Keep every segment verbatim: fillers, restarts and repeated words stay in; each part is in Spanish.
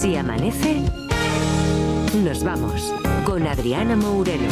Si amanece, nos vamos con Adriana Mourelos.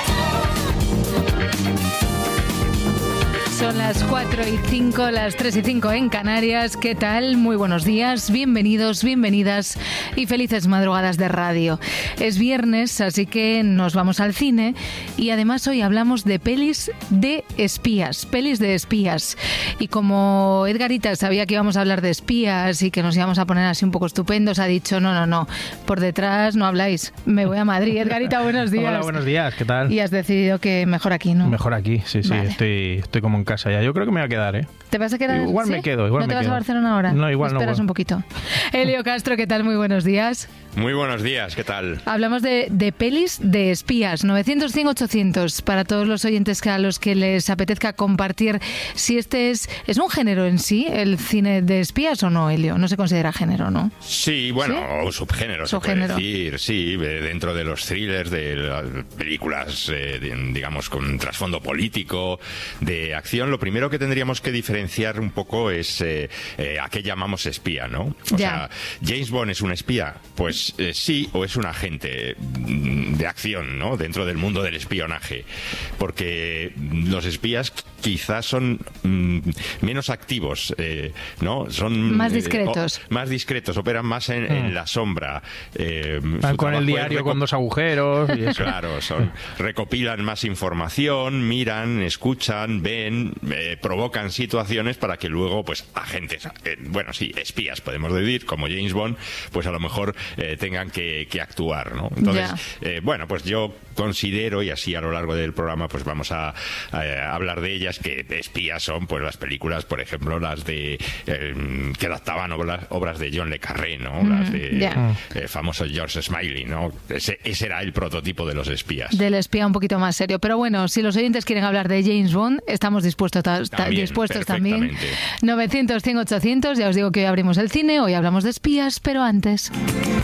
Son las cuatro y cinco, las tres y cinco en Canarias. ¿Qué tal? Muy buenos días, bienvenidos, bienvenidas y felices madrugadas de radio. Es viernes, así que nos vamos al cine y además hoy hablamos de pelis de espías, pelis de espías. Y como Edgarita sabía que íbamos a hablar de espías y que nos íbamos a poner así un poco estupendos, ha dicho, no, no, no, por detrás no habláis, me voy a Madrid. Edgarita, buenos días. Hola, buenos días, ¿qué tal? Y has decidido que mejor aquí, ¿no? Mejor aquí, sí, sí, Vale. estoy, estoy como en casa ya. Yo creo que me voy a quedar, ¿eh? ¿Te vas a quedar? Igual ¿Sí? me quedo, igual ¿No me te vas quedo. a Barcelona ahora? No, igual no. Esperas Bueno. un poquito. Elio Castro, ¿qué tal? Muy buenos días. Muy buenos días, ¿qué tal? Hablamos de, de pelis de espías. novecientos, cien, ochocientos. Para todos los oyentes que a los que les apetezca compartir si este es... ¿Es un género en sí, el cine de espías o no, Elio? No se considera género, ¿no? Sí, bueno, ¿Sí? o subgénero, Subgénero. se puede decir, sí, eh, dentro de los thrillers, de las películas, eh, de- digamos, con trasfondo político, de acción, lo primero que tendríamos que diferenciar un poco es eh, eh, a qué llamamos espía, ¿no? O Ya. sea, ¿James Bond es un espía? Pues eh, sí, o es un agente mm, de acción, ¿no? Dentro del mundo del espionaje. Porque los espías quizás son mm, menos activos, eh, ¿no? Son Más eh, discretos. o- más discretos, operan más en, en la sombra. Eh, Van su con el trabajo es diario reco- con dos agujeros y eso. Claro, son, recopilan más información, miran, escuchan, ven, eh, provocan situaciones para que luego, pues, agentes, eh, bueno, sí, espías, podemos decir, como James Bond, pues a lo mejor eh, tengan que, que actuar, ¿no? Entonces, eh, bueno, pues yo considero, y así a lo largo del programa, pues vamos a, a hablar de ellas, que espías son, pues, las películas, por ejemplo, las de eh, que adaptaban obras, obras de John le Carré, ¿no? Las de ya. eh, famoso George Smiley, ¿no? Ese, ese era el prototipo de los espías. Del espía un poquito más serio. Pero bueno, si los oyentes quieren hablar de James Bond, estamos dispuestos, ta- ta- También, dispuestos también. perfectamente. novecientos, cien, ochocientos. Ya os digo que hoy abrimos el cine, hoy hablamos de espías, pero antes...